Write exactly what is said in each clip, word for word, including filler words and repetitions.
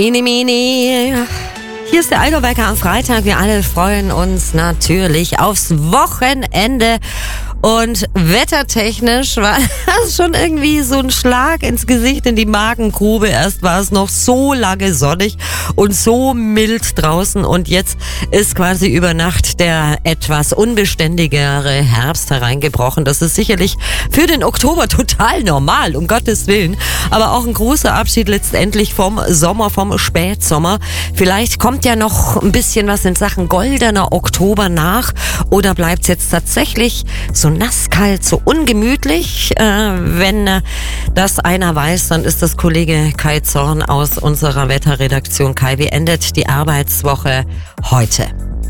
Inimini. Hier ist der Allgäuwecker am Freitag. Wir alle freuen uns natürlich aufs Wochenende. Und wettertechnisch war das schon irgendwie so ein Schlag ins Gesicht, in die Magengrube. Erst war es noch so lange sonnig und so mild draußen. Und jetzt ist quasi über Nacht der etwas unbeständigere Herbst hereingebrochen. Das ist sicherlich für den Oktober total normal, um Gottes Willen. Aber auch ein großer Abschied letztendlich vom Sommer, vom Spätsommer. Vielleicht kommt ja noch ein bisschen was in Sachen goldener Oktober nach. Oder bleibt es jetzt tatsächlich so nasskalt, so ungemütlich. Äh, wenn äh, das einer weiß, dann ist das Kollege Kai Zorn aus unserer Wetterredaktion. Kai, wie endet die Arbeitswoche heute?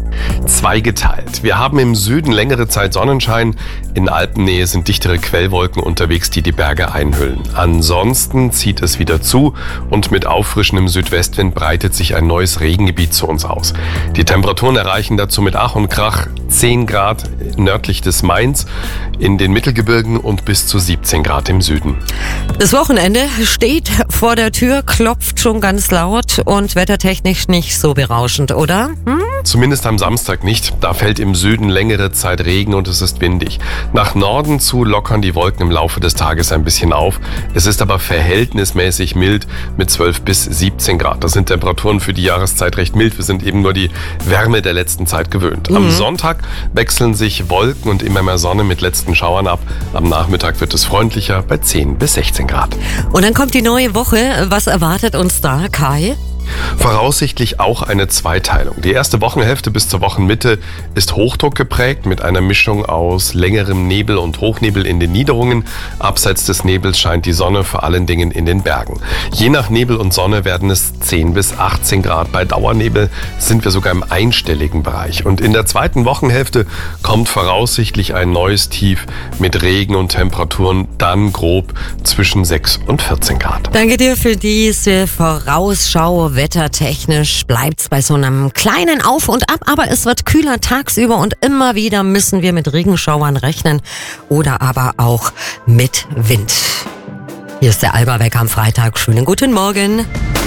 Zweigeteilt. Wir haben im Süden längere Zeit Sonnenschein. In Alpennähe sind dichtere Quellwolken unterwegs, die die Berge einhüllen. Ansonsten zieht es wieder zu und mit auffrischendem Südwestwind breitet sich ein neues Regengebiet zu uns aus. Die Temperaturen erreichen dazu mit Ach und Krach zehn Grad nördlich des Mains, in den Mittelgebirgen und bis zu siebzehn Grad im Süden. Das Wochenende steht vor der Tür, klopft schon ganz laut und wettertechnisch nicht so berauschend, oder? Hm? Zumindest am Samstag nicht. Da fällt im Süden längere Zeit Regen und es ist windig. Nach Norden zu lockern die Wolken im Laufe des Tages ein bisschen auf. Es ist aber verhältnismäßig mild mit zwölf bis siebzehn Grad. Das sind Temperaturen für die Jahreszeit recht mild. Wir sind eben nur die Wärme der letzten Zeit gewöhnt. Mhm. Am Sonntag wechseln sich Wolken und immer mehr Sonne mit letzten Schauern ab. Am Nachmittag wird es freundlicher bei zehn bis sechzehn Grad. Und dann kommt die neue Woche. Was erwartet uns da, Kai? Voraussichtlich auch eine Zweiteilung. Die erste Wochenhälfte bis zur Wochenmitte ist Hochdruck geprägt mit einer Mischung aus längerem Nebel und Hochnebel in den Niederungen. Abseits des Nebels scheint die Sonne, vor allen Dingen in den Bergen. Je nach Nebel und Sonne werden es zehn bis achtzehn Grad. Bei Dauernebel sind wir sogar im einstelligen Bereich. Und in der zweiten Wochenhälfte kommt voraussichtlich ein neues Tief mit Regen und Temperaturen dann grob zwischen sechs und vierzehn Grad. Danke dir für diese Vorausschau. Wettertechnisch bleibt's bei so einem kleinen Auf und Ab, aber es wird kühler tagsüber und immer wieder müssen wir mit Regenschauern rechnen oder aber auch mit Wind. Hier ist der Allgäuwecker am Freitag. Schönen guten Morgen.